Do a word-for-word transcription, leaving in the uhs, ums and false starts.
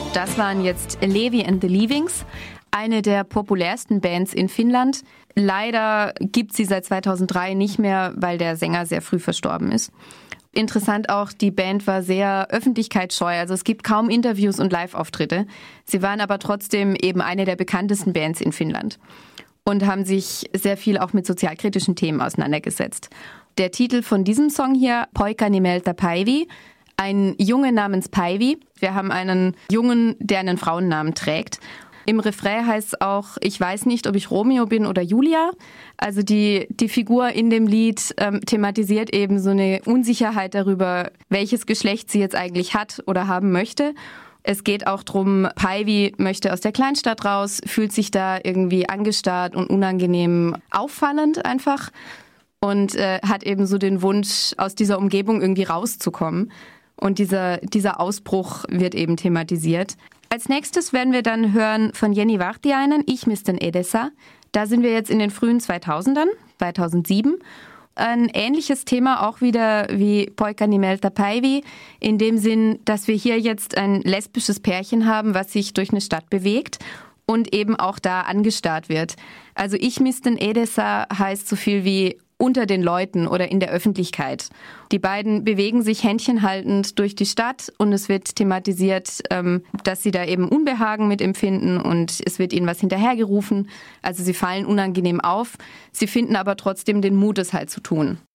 Das waren jetzt Levi and the Leavings, eine der populärsten Bands in Finnland. Leider gibt sie seit zweitausenddrei nicht mehr, weil der Sänger sehr früh verstorben ist. Interessant auch, die Band war sehr öffentlichkeitsscheu, also es gibt kaum Interviews und Live-Auftritte. Sie waren aber trotzdem eben eine der bekanntesten Bands in Finnland und haben sich sehr viel auch mit sozialkritischen Themen auseinandergesetzt. Der Titel von diesem Song hier, Poika nimeltä Päivi, ein Junge namens Päivi. Wir haben einen Jungen, der einen Frauennamen trägt. Im Refrain heißt es auch, ich weiß nicht, ob ich Romeo bin oder Julia. Also die, die Figur in dem Lied ähm, thematisiert eben so eine Unsicherheit darüber, welches Geschlecht sie jetzt eigentlich hat oder haben möchte. Es geht auch darum, Päivi möchte aus der Kleinstadt raus, fühlt sich da irgendwie angestarrt und unangenehm auffallend einfach und äh, hat eben so den Wunsch, aus dieser Umgebung irgendwie rauszukommen. Und dieser, dieser Ausbruch wird eben thematisiert. Als nächstes werden wir dann hören von Jenny Vartiainen, Ich misten Edessa. Da sind wir jetzt in den frühen zweitausendern, zweitausendsieben. Ein ähnliches Thema auch wieder wie Poika nimeltä Päivi, in dem Sinn, dass wir hier jetzt ein lesbisches Pärchen haben, was sich durch eine Stadt bewegt und eben auch da angestarrt wird. Also Ich misten Edessa heißt so viel wie unter den Leuten oder in der Öffentlichkeit. Die beiden bewegen sich händchenhaltend durch die Stadt und es wird thematisiert, dass sie da eben Unbehagen mit empfinden und es wird ihnen was hinterhergerufen. Also sie fallen unangenehm auf, sie finden aber trotzdem den Mut, es halt zu tun.